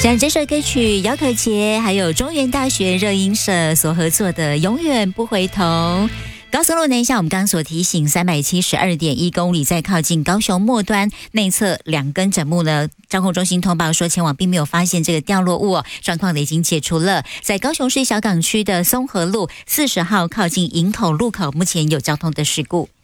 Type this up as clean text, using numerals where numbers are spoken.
像这首歌曲姚可杰还有中原大学热音社所合作的《永远不回头》。高速路南向我们刚刚所提醒372.1公里，在靠近高雄末端内侧2根枕木呢，交控中心通报说前往并没有发现这个掉落物状况的已经解除了。在高雄市小港区的松和路40号靠近营口路口，目前有交通的事故。